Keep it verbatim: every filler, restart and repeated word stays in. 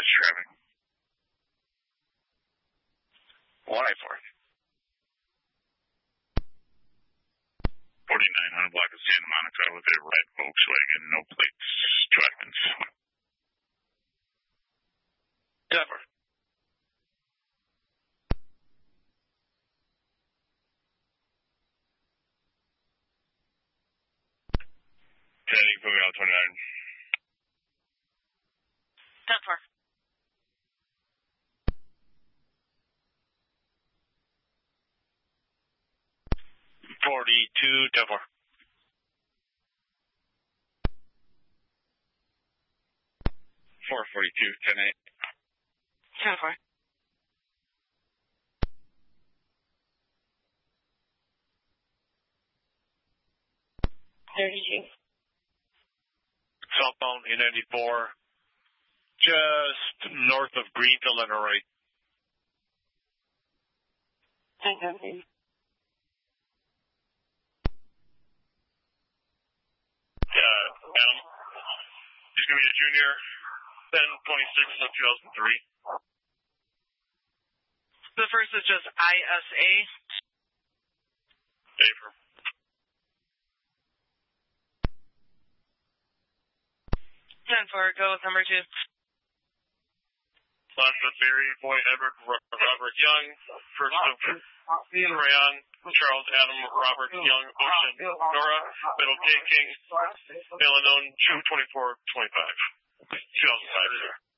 It's driving. Why for? forty-nine hundred block of Santa Monica with a red Volkswagen, no plates, two Edmonds. Denver. Teddy, put me out twenty-nine. Denver. forty-two, Denver. four forty-two, ten eight. Denver. thirty-two. Southbound E ninety-four, just north of Greenville and a right. I got him. Uh, Adam, he's going to be a junior, ten twenty-six of two thousand three. The first is just I S A. Favor. ten four, go with number two. Last of Barry, Boy Edward, Robert Young, first of Ian Rayon, Charles Adam, Robert Young, Ocean, Nora, Middle K King, Melanon, June twenty-four twenty-five. two thousand five, sir.